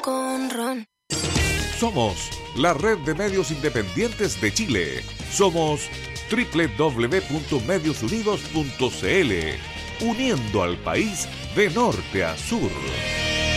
con ron. Somos la red de medios independientes de Chile. Somos www.mediosunidos.cl, uniendo al país de norte a sur.